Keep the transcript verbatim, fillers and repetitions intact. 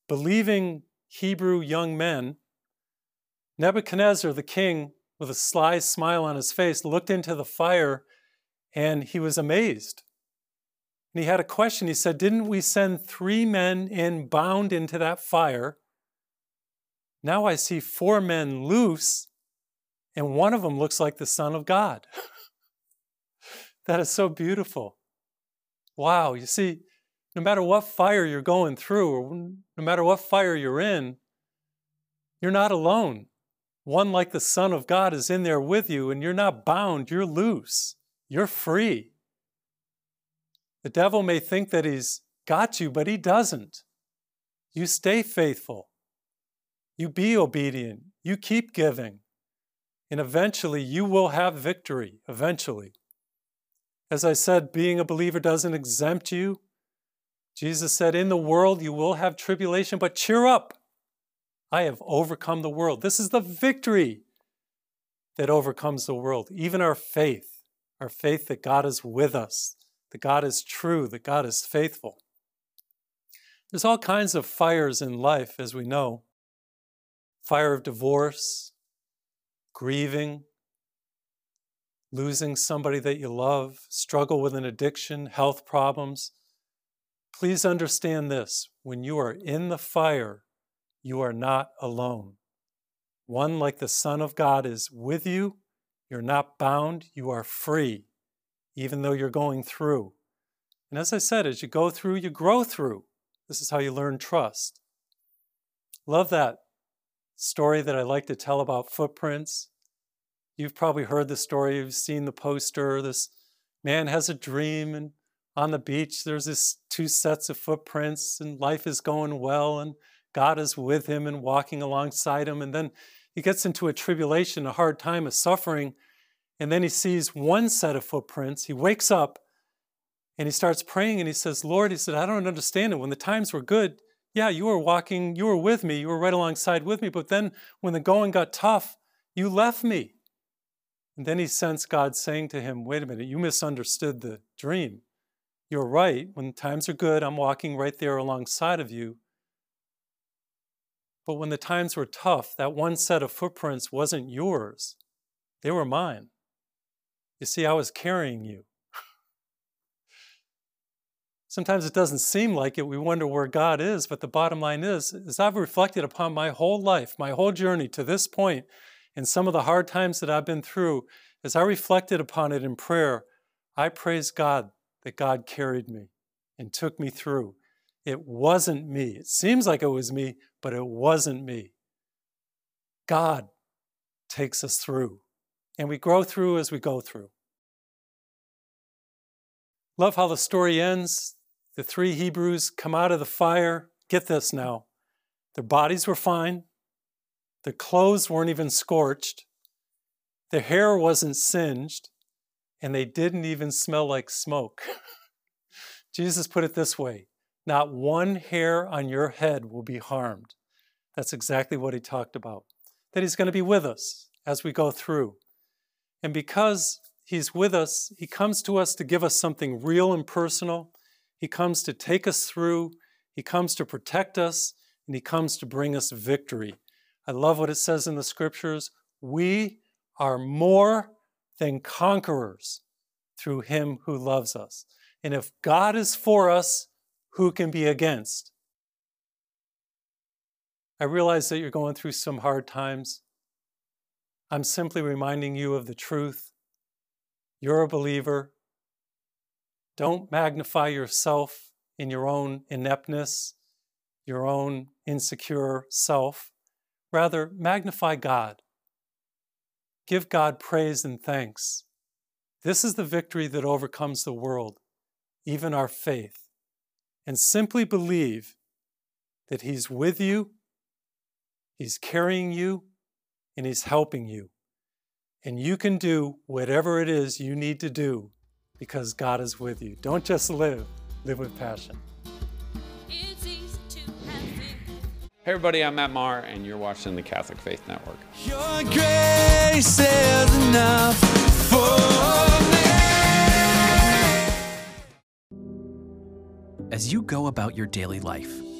believing Hebrew young men, Nebuchadnezzar, the king, with a sly smile on his face, looked into the fire and he was amazed. And he had a question. He said, didn't we send three men in bound into that fire? Now I see four men loose, and one of them looks like the Son of God. That is so beautiful. Wow, you see, no matter what fire you're going through, or no matter what fire you're in, you're not alone. One like the Son of God is in there with you, and you're not bound, you're loose, you're free. The devil may think that he's got you, but he doesn't. You stay faithful. You be obedient. You keep giving. And eventually you will have victory, eventually. As I said, being a believer doesn't exempt you. Jesus said, in the world you will have tribulation, but cheer up. I have overcome the world. This is the victory that overcomes the world. Even our faith, our faith that God is with us, that God is true, that God is faithful. There's all kinds of fires in life, as we know. Fire of divorce, grieving, losing somebody that you love, struggle with an addiction, health problems. Please understand this. When you are in the fire, you are not alone. One like the Son of God is with you. You're not bound. You are free, even though you're going through. And as I said, as you go through, you grow through. This is how you learn trust. Love that story that I like to tell about footprints. You've probably heard the story, you've seen the poster. This man has a dream, and on the beach there's this two sets of footprints, and life is going well, and God is with him and walking alongside him. And then he gets into a tribulation, a hard time, a suffering, and then he sees one set of footprints. He wakes up and he starts praying and he says, Lord, he said, I don't understand it. When the times were good, yeah, you were walking, you were with me, you were right alongside with me, but then when the going got tough, you left me. And then he sensed God saying to him, wait a minute, you misunderstood the dream. You're right, when times are good, I'm walking right there alongside of you. But when the times were tough, that one set of footprints wasn't yours. They were mine. You see, I was carrying you. Sometimes it doesn't seem like it. We wonder where God is, but the bottom line is, as I've reflected upon my whole life, my whole journey to this point, and some of the hard times that I've been through, as I reflected upon it in prayer, I praise God that God carried me and took me through. It wasn't me. It seems like it was me, but it wasn't me. God takes us through, and we grow through as we go through. Love how the story ends. The three Hebrews come out of the fire. Get this now. Their bodies were fine. Their clothes weren't even scorched. Their hair wasn't singed. And they didn't even smell like smoke. Jesus put it this way, not one hair on your head will be harmed. That's exactly what he talked about. That he's going to be with us as we go through. And because he's with us, he comes to us to give us something real and personal. He comes to take us through. He comes to protect us. And he comes to bring us victory. I love what it says in the scriptures. We are more than conquerors through him who loves us. And if God is for us, who can be against? I realize that you're going through some hard times. I'm simply reminding you of the truth. You're a believer. Don't magnify yourself in your own ineptness, your own insecure self. Rather, magnify God. Give God praise and thanks. This is the victory that overcomes the world, even our faith. And simply believe that he's with you, he's carrying you, and he's helping you. And you can do whatever it is you need to do because God is with you. Don't just live, live with passion. Hey everybody, I'm Matt Maher, and you're watching the Catholic Faith Network. Your grace is enough for me. As you go about your daily life,